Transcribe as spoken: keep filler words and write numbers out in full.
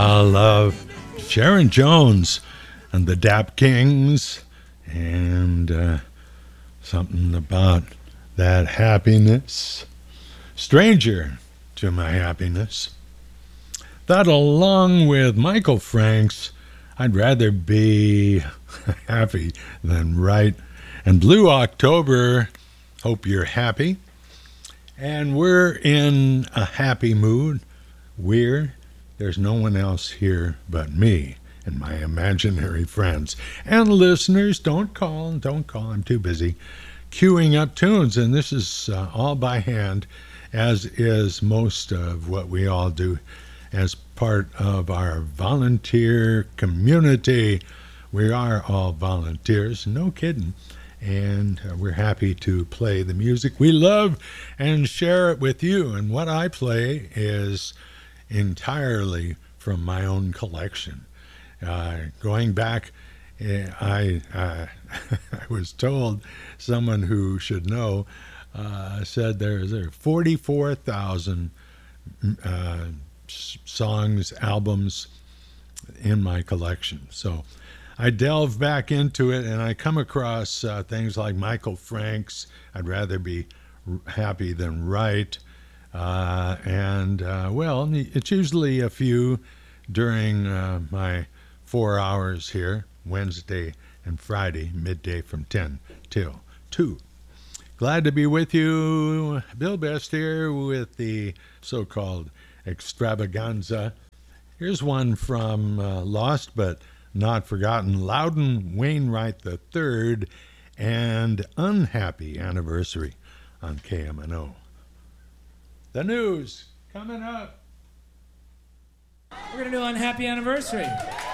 I love Sharon Jones and the Dap Kings, and uh, something about that happiness. Stranger to My Happiness. That, along with Michael Franks, I'd rather be happy than right. And Blue October, hope you're happy. And we're in a happy mood. We're There's no one else here but me and my imaginary friends. And listeners, don't call, don't call, I'm too busy queuing up tunes. And this is uh, all by hand, as is most of what we all do as part of our volunteer community. We are all volunteers, no kidding. And uh, we're happy to play the music we love and share it with you. And what I play is entirely from my own collection. Uh, going back, uh, I uh, I was told, someone who should know uh, said there's there forty-four thousand uh, songs, albums in my collection. So I delve back into it, and I come across uh, things like Michael Franks, I'd rather be happy than right. Uh, and, uh, well, it's usually a few during uh, my four hours here, Wednesday and Friday, midday from ten till two. Glad to be with you. Bill Best here with the so-called extravaganza. Here's one from uh, Lost But Not Forgotten, Loudon Wainwright the third, and Unhappy Anniversary on K M N O. The news coming up. We're going to do Unhappy Anniversary.